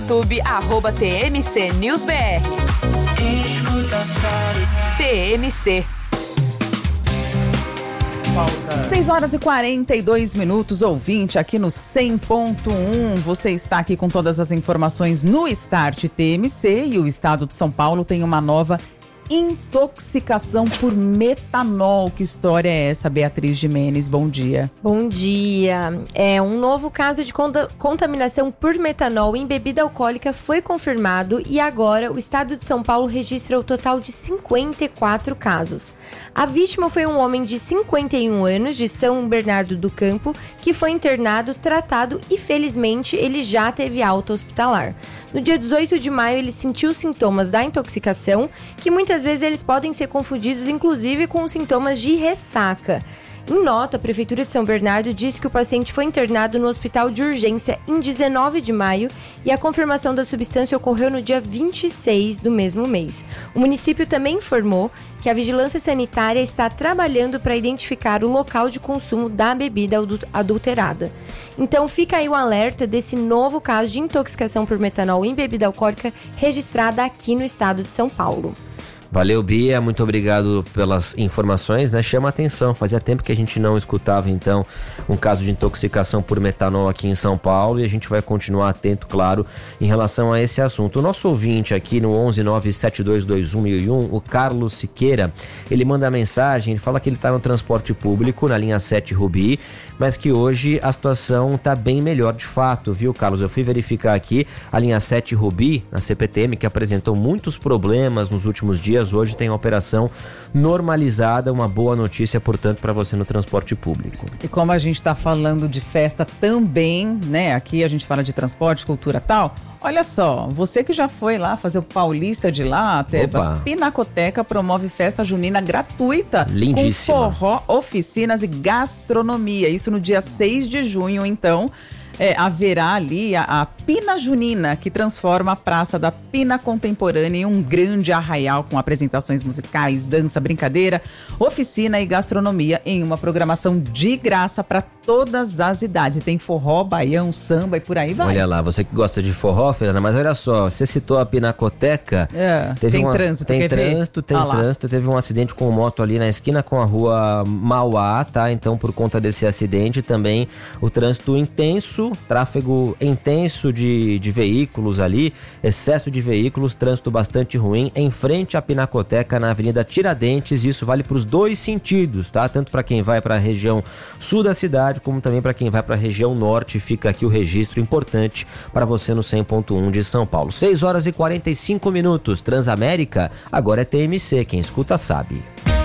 YouTube, @TMC News BR. TMC. 6h42, ouvinte, aqui no 100.1. Você está aqui com todas as informações no Start TMC, e o estado de São Paulo tem uma nova intoxicação por metanol. Que história é essa, Beatriz Gimenez? Bom dia. Bom dia. Um novo caso de contaminação por metanol em bebida alcoólica foi confirmado, e agora o estado de São Paulo registra o total de 54 casos. A vítima foi um homem de 51 anos de São Bernardo do Campo, que foi internado, tratado e felizmente ele já teve alta hospitalar. No dia 18 de maio, ele sentiu sintomas da intoxicação, que muitas vezes eles podem ser confundidos, inclusive, com os sintomas de ressaca. Em nota, a Prefeitura de São Bernardo disse que o paciente foi internado no hospital de urgência em 19 de maio e a confirmação da substância ocorreu no dia 26 do mesmo mês. O município também informou que a Vigilância Sanitária está trabalhando para identificar o local de consumo da bebida adulterada. Então fica aí o alerta desse novo caso de intoxicação por metanol em bebida alcoólica registrada aqui no estado de São Paulo. Valeu, Bia, muito obrigado pelas informações, né? Chama a atenção, fazia tempo que a gente não escutava, então, um caso de intoxicação por metanol aqui em São Paulo, e a gente vai continuar atento, claro, em relação a esse assunto. O nosso ouvinte aqui no 11972211001, o Carlos Siqueira, ele manda mensagem, ele fala que ele está no transporte público, na linha 7 Rubi, mas que hoje a situação está bem melhor de fato, viu, Carlos? Eu fui verificar aqui a linha 7 Rubi, na CPTM, que apresentou muitos problemas nos últimos dias. Hoje tem a operação normalizada, uma boa notícia, portanto, para você no transporte público. E como a gente está falando de festa também, né? Aqui a gente fala de transporte, cultura e tal. Olha só, você que já foi lá fazer o Paulista de lá, a Pinacoteca promove festa junina gratuita. Lindíssima. Com forró, oficinas e gastronomia. Isso no dia 6 de junho, então. Haverá ali a Pina Junina, que transforma a Praça da Pina Contemporânea em um grande arraial com apresentações musicais, dança, brincadeira, oficina e gastronomia em uma programação de graça para todas as idades. E tem forró, baião, samba e por aí vai. Olha lá, você que gosta de forró, Fernanda, mas olha só, você citou a Pinacoteca. Tem trânsito, tem trânsito. Teve um acidente com moto ali na esquina com a rua Mauá, tá? Então, por conta desse acidente, também o trânsito intenso, tráfego intenso de veículos ali, excesso de veículos, trânsito bastante ruim em frente à Pinacoteca na Avenida Tiradentes. Isso vale para os dois sentidos, tá? Tanto para quem vai para a região sul da cidade, como também para quem vai para a região norte. Fica aqui o registro importante para você no 100.1 de São Paulo. 6h45, Transamérica, agora é TMC, quem escuta sabe.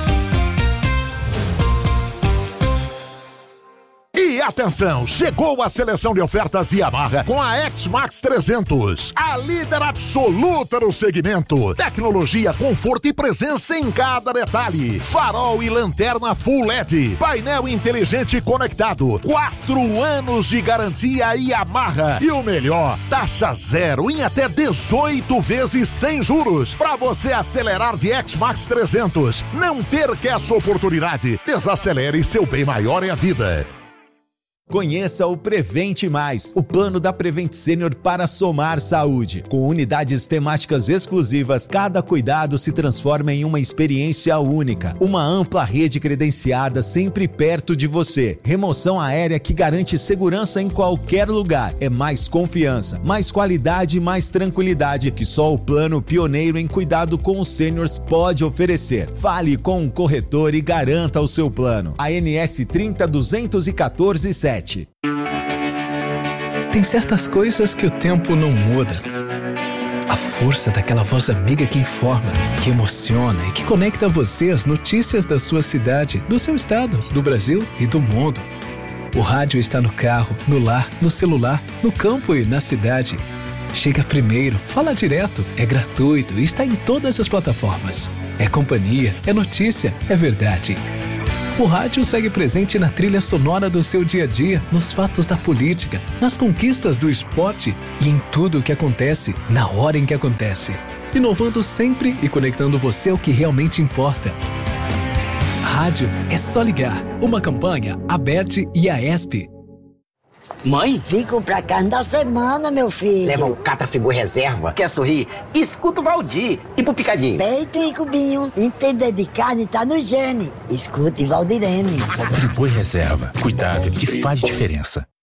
E atenção, chegou a seleção de ofertas Yamaha com a X-Max 300, a líder absoluta no segmento. Tecnologia, conforto e presença em cada detalhe. Farol e lanterna Full LED, painel inteligente conectado, 4 anos de garantia Yamaha. E o melhor, taxa zero em até 18 vezes sem juros, para você acelerar de X-Max 300. Não perca essa oportunidade. Desacelere, seu bem maior é a vida. Conheça o Prevente Mais, o plano da Prevent Senior para somar saúde. Com unidades temáticas exclusivas, cada cuidado se transforma em uma experiência única. Uma ampla rede credenciada sempre perto de você. Remoção aérea que garante segurança em qualquer lugar. É mais confiança, mais qualidade e mais tranquilidade que só o plano pioneiro em cuidado com os sêniors pode oferecer. Fale com um corretor e garanta o seu plano. ANS 30.214.7. Tem certas coisas que o tempo não muda. A força daquela voz amiga que informa, que emociona e que conecta você às notícias da sua cidade, do seu estado, do Brasil e do mundo. O rádio está no carro, no lar, no celular, no campo e na cidade. Chega primeiro, fala direto, é gratuito e está em todas as plataformas. É companhia, é notícia, é verdade. O rádio segue presente na trilha sonora do seu dia a dia, nos fatos da política, nas conquistas do esporte e em tudo o que acontece, na hora em que acontece. Inovando sempre e conectando você ao que realmente importa. Rádio é só ligar. Uma campanha, ABERT e AESP. Mãe? Vim comprar carne da semana, meu filho. Leva o Catra Friboi Reserva. Quer sorrir? Escuta o Valdir. E pro Picadinho? Peito e cubinho. Entender de carne tá no gene. Escute Valdirene. Friboi Reserva. Cuidado que faz diferença.